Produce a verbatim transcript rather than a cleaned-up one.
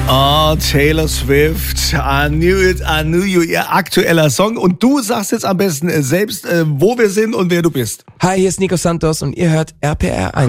Oh, Taylor Swift, I knew it, I knew you, ihr aktueller Song. Und du sagst jetzt am besten selbst, wo wir sind und wer du bist. Hi, hier ist Nico Santos und ihr hört R P R eins.